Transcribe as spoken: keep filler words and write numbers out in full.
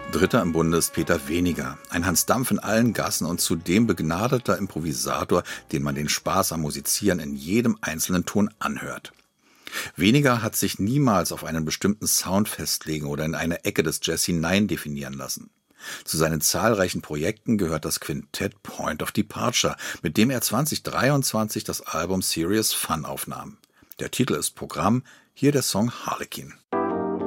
Dritter im Bunde ist Peter Weniger, ein Hans Dampf in allen Gassen und zudem begnadeter Improvisator, den man den Spaß am Musizieren in jedem einzelnen Ton anhört. Weniger hat sich niemals auf einen bestimmten Sound festlegen oder in eine Ecke des Jazz hinein definieren lassen. Zu seinen zahlreichen Projekten gehört das Quintett Point of Departure, mit dem er zwanzig dreiundzwanzig das Album Serious Fun aufnahm. Der Titel ist Programm, hier der Song Harlequin.